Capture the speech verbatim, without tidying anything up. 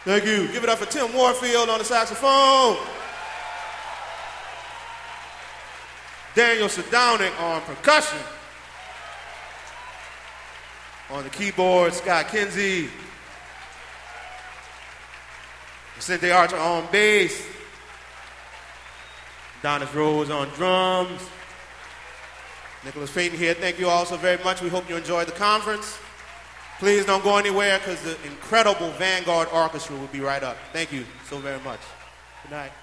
Thank you. Give it up for Tim Warfield on the saxophone. Daniel Sadownik on percussion. On the keyboard, Scott Kinsey. Vicente Archer on bass. Donis Rose on drums. Nicholas Payton here. Thank you all so very much. We hope you enjoyed the conference. Please don't go anywhere because the incredible Vanguard Orchestra will be right up. Thank you so very much. Good night.